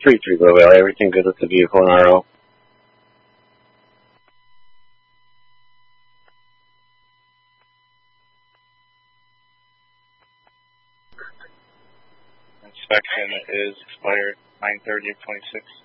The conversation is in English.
3-3 Blue Whale. Everything good with the vehicle and RO? Inspection is expired 9/30/26.